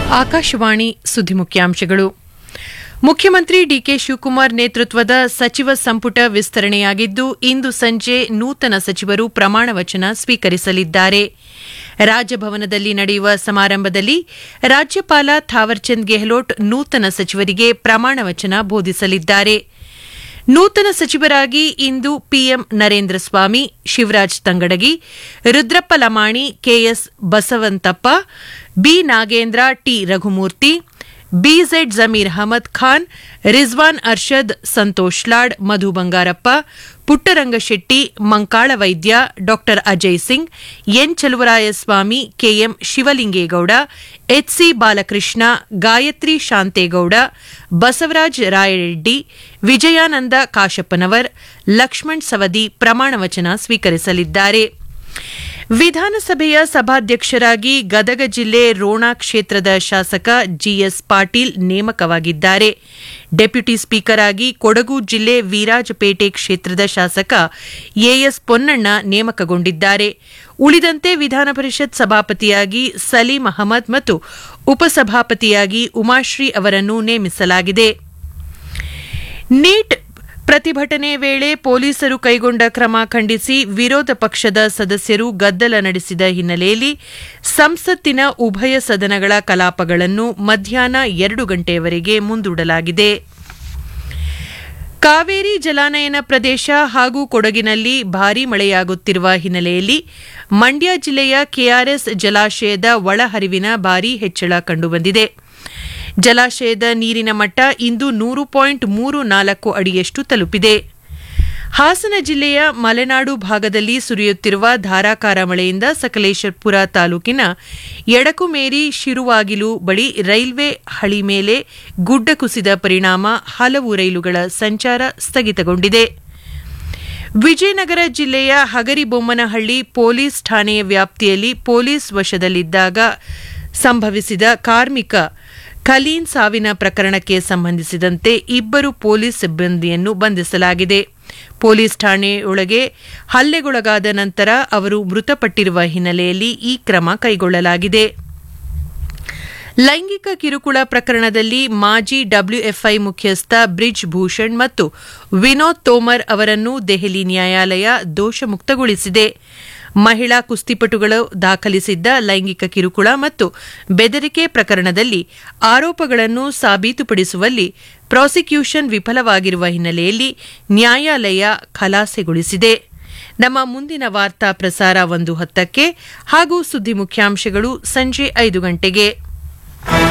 ಆಕಾಶವಾಣಿ ಸುದ್ದಿ ಮುಖ್ಯಾಂಶಗಳು. ಮುಖ್ಯಮಂತ್ರಿ ಡಿಕೆ ಶಿವಕುಮಾರ್ ನೇತೃತ್ವದ ಸಚಿವ ಸಂಪುಟ ವಿಸ್ತರಣೆಯಾಗಿದ್ದು, ಇಂದು ಸಂಜೆ ನೂತನ ಸಚಿವರು ಪ್ರಮಾಣ ವಚನ ಸ್ವೀಕರಿಸಲಿದ್ದಾರೆ. ರಾಜಭವನದಲ್ಲಿ ನಡೆಯುವ ಸಮಾರಂಭದಲ್ಲಿ ರಾಜ್ಯಪಾಲ ಥಾವರ್ಚಂದ್ ಗೆಹ್ಲೋಟ್ ನೂತನ ಸಚಿವರಿಗೆ ಪ್ರಮಾಣ ವಚನ ಬೋಧಿಸಲಿದ್ದಾರೆ. ನೂತನ ಸಚಿವರಾಗಿ ಇಂದು PM Narendra Swamy, Shivraj Tangadagi, Rudrappa Lamani, KS Basavanthappa, B Nagendra, T Raghumurthy, BZ Zameer Ahmed Khan, Rizwan Arshad, Santosh Lad, Madhu Bangarappa, Puttarangashetty, Mankal ವೈದ್ಯ, ಡಾ Ajay Singh, N Chaluvarayaswamy, KM Shivalingegowda, H C Balakrishna, Gayatri Shantegowda, Basavaraj Rayareddy, Vijayananda Kashappanavar, Lakshman Savadi ಪ್ರಮಾಣ ವಚನ ಸ್ವೀಕರಿಸಲಿದ್ದಾರೆ. ವಿಧಾನಸಭೆಯ ಸಭಾಧ್ಯಕ್ಷರಾಗಿ ಗದಗ ಜಿಲ್ಲೆ ರೋಣ ಕ್ಷೇತ್ರದ ಶಾಸಕ ಜಿಎಸ್ ಪಾಟೀಲ್ ನೇಮಕವಾಗಿದ್ದಾರೆ. ಡೆಪ್ಯೂಟಿ ಸ್ಪೀಕರ್ ಆಗಿ ಕೊಡಗು ಜಿಲ್ಲೆ ವೀರಾಜಪೇಟೆ ಕ್ಷೇತ್ರದ ಶಾಸಕ ಎಎಸ್ ಪೊನ್ನಣ್ಣ ನೇಮಕಗೊಂಡಿದ್ದಾರೆ. ಉಳಿದಂತೆ ವಿಧಾನಪರಿಷತ್ ಸಭಾಪತಿಯಾಗಿ ಸಲೀಂ ಅಹಮದ್ ಮತ್ತು ಉಪಸಭಾಪತಿಯಾಗಿ ಉಮಾಶ್ರೀ ಅವರನ್ನು ನೇಮಿಸಲಾಗಿದೆ. ನೀಟ್ ಪ್ರತಿಭಟನೆ ವೇಳೆ ಪೊಲೀಸರು ಕೈಗೊಂಡ ಕ್ರಮ ಖಂಡಿಸಿ ವಿರೋಧ ಪಕ್ಷದ ಸದಸ್ಯರು ಗದ್ದಲ ನಡೆಸಿದ ಹಿನ್ನೆಲೆಯಲ್ಲಿ ಸಂಸತ್ತಿನ ಉಭಯ ಸದನಗಳ ಕಲಾಪಗಳನ್ನು ಮಧ್ಯಾಹ್ನ 2 ಗಂಟೆಯವರೆಗೆ ಮುಂದೂಡಲಾಗಿದೆ. ಕಾವೇರಿ ಜಲಾನಯನ ಪ್ರದೇಶ ಹಾಗೂ ಕೊಡಗಿನಲ್ಲಿ ಭಾರೀ ಮಳೆಯಾಗುತ್ತಿರುವ ಹಿನ್ನೆಲೆಯಲ್ಲಿ ಮಂಡ್ಯ ಜಿಲ್ಲೆಯ ಕೆಆರ್ಎಸ್ ಜಲಾಶಯದ ಒಳಹರಿವಿನ ಭಾರೀ ಹೆಚ್ಚಳ ಕಂಡುಬಂದಿದೆ. ಜಲಾಶಯದ ನೀರಿನ ಮಟ್ಟ ಇಂದು 100.34 ಅಡಿಯಷ್ಟು ತಲುಪಿದೆ. ಹಾಸನ ಜಿಲ್ಲೆಯ ಮಲೆನಾಡು ಭಾಗದಲ್ಲಿ ಸುರಿಯುತ್ತಿರುವ ಧಾರಾಕಾರ ಮಳೆಯಿಂದ ಸಕಲೇಶಪುರ ತಾಲೂಕಿನ ಎಡಕುಮೇರಿ ಶಿರುವಾಗಿಲು ಬಳಿ ರೈಲ್ವೆ ಹಳಿ ಮೇಲೆ ಗುಡ್ಡ ಕುಸಿದ ಪರಿಣಾಮ ಹಲವು ರೈಲುಗಳ ಸಂಚಾರ ಸ್ಥಗಿತಗೊಂಡಿದೆ. ವಿಜಯನಗರ ಜಿಲ್ಲೆಯ ಹಗರಿಬೊಮ್ಮನಹಳ್ಳಿ ಪೊಲೀಸ್ ಠಾಣೆಯ ವ್ಯಾಪ್ತಿಯಲ್ಲಿ ಪೊಲೀಸ್ ವಶದಲ್ಲಿದ್ದಾಗ ಸಂಭವಿಸಿದ ಕಾರ್ಮಿಕ ಖಲೀನ್ ಸಾವಿನ ಪ್ರಕರಣಕ್ಕೆ ಸಂಬಂಧಿಸಿದಂತೆ 2 ಪೊಲೀಸ್ ಸಿಬ್ಬಂದಿಯನ್ನು ಬಂಧಿಸಲಾಗಿದೆ. ಪೊಲೀಸ್ ಠಾಣೆಯೊಳಗೆ ಹಲ್ಲೆಗೊಳಗಾದ ನಂತರ ಅವರು ಮೃತಪಟ್ಟಿರುವ ಹಿನ್ನೆಲೆಯಲ್ಲಿ ಈ ಕ್ರಮ ಕೈಗೊಳ್ಳಲಾಗಿದೆ. ಲೈಂಗಿಕ ಕಿರುಕುಳ ಪ್ರಕರಣದಲ್ಲಿ ಮಾಜಿ ಡಬ್ಲ್ಯೂಎಫ್ಐ ಮುಖ್ಯಸ್ಥ ಬ್ರಿಜ್ ಭೂಷಣ್ ಮತ್ತು ವಿನೋದ್ ತೋಮರ್ ಅವರನ್ನು ದೆಹಲಿ ನ್ಯಾಯಾಲಯ ದೋಷಮುಕ್ತಗೊಳಿಸಿದೆ. ಮಹಿಳಾ ಕುಸ್ತಿಪಟುಗಳು ದಾಖಲಿಸಿದ್ದ ಲೈಂಗಿಕ ಕಿರುಕುಳ ಮತ್ತು ಬೆದರಿಕೆ ಪ್ರಕರಣದಲ್ಲಿ ಆರೋಪಗಳನ್ನು ಸಾಬೀತುಪಡಿಸುವಲ್ಲಿ ಪ್ರಾಸಿಕ್ಯೂಷನ್ ವಿಫಲವಾಗಿರುವ ಹಿನ್ನೆಲೆಯಲ್ಲಿ ನ್ಯಾಯಾಲಯ ಖಲಾಸೆಗೊಳಿಸಿದೆ. ನಮ್ಮ ಮುಂದಿನ ವಾರ್ತಾ ಪ್ರಸಾರ 1:10 ಹಾಗೂ ಸುದ್ದಿ ಮುಖ್ಯಾಂಶಗಳು ಸಂಜೆ 5 ಗಂಟೆಗೆ.